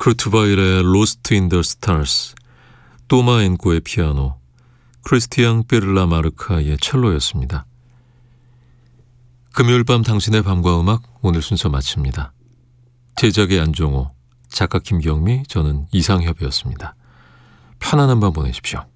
크루트바일의 로스트 인 더 스타스, 또마 엔코의 피아노, 크리스티앙 베를라 마르카의 첼로였습니다. 금요일 밤 당신의 밤과 음악, 오늘 순서 마칩니다. 제작의 안종호, 작가 김경미, 저는 이상협이었습니다. 편안한 밤 보내십시오.